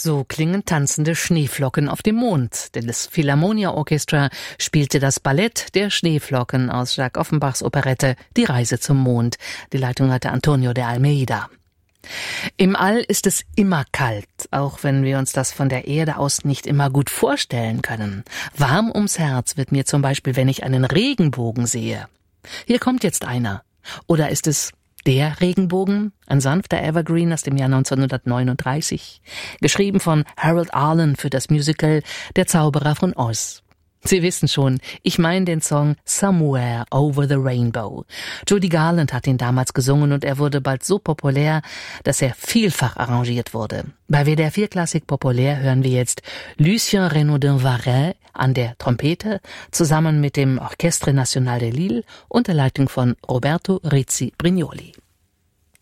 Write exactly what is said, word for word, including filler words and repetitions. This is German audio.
So klingen tanzende Schneeflocken auf dem Mond, denn das Philharmonia Orchestra spielte das Ballett der Schneeflocken aus Jacques Offenbachs Operette Die Reise zum Mond. Die Leitung hatte Antonio de Almeida. Im All ist es immer kalt, auch wenn wir uns das von der Erde aus nicht immer gut vorstellen können. Warm ums Herz wird mir zum Beispiel, wenn ich einen Regenbogen sehe. Hier kommt jetzt einer. Oder ist es Der Regenbogen, ein sanfter Evergreen aus dem Jahr neunzehnhundertneununddreißig, geschrieben von Harold Arlen für das Musical Der Zauberer von Oz. Sie wissen schon, ich meine den Song Somewhere Over the Rainbow. Judy Garland hat ihn damals gesungen und er wurde bald so populär, dass er vielfach arrangiert wurde. Bei W D R vier Klassik Populär hören wir jetzt Lucien Renaudin-Warin an der Trompete, zusammen mit dem Orchestre National de Lille unter Leitung von Roberto Rizzi Brignoli.